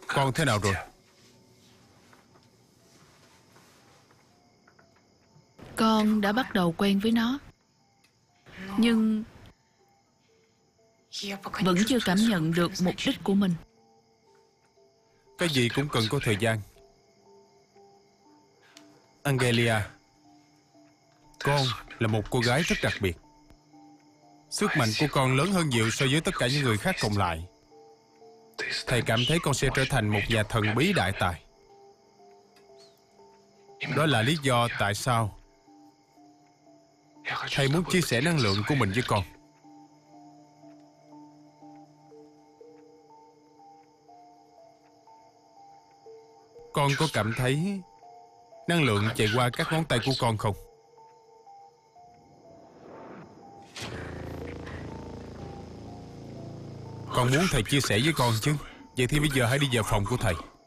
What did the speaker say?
Con thế nào rồi? Con đã bắt đầu quen với nó, nhưng vẫn chưa cảm nhận được mục đích của mình. Cái gì cũng cần có thời gian. Angelia, con là một cô gái rất đặc biệt. Sức mạnh của con lớn hơn nhiều so với tất cả những người khác cộng lại. Thầy cảm thấy con sẽ trở thành một nhà thần bí đại tài. Đó là lý do tại sao thầy muốn chia sẻ năng lượng của mình với con. Con có cảm thấy năng lượng chạy qua các ngón tay của con không? Con muốn thầy chia sẻ với con chứ. Vậy thì bây giờ hãy đi vào phòng của thầy.